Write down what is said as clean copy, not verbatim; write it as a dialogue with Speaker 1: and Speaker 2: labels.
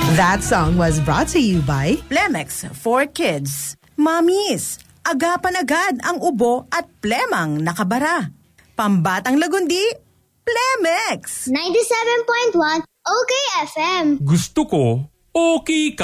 Speaker 1: That song was brought to you by
Speaker 2: Plemex for Kids. Mamis, agapan agad ang ubo at plemang nakabara. Pambatang lagundi, Plemex!
Speaker 3: 97.1 OK FM.
Speaker 4: Gusto ko, okay ka.